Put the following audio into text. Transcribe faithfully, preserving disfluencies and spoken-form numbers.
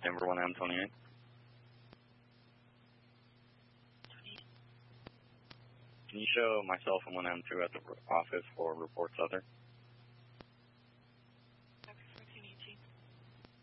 Denver one M twenty-eight. Can you show myself and one M two at the office for reports other?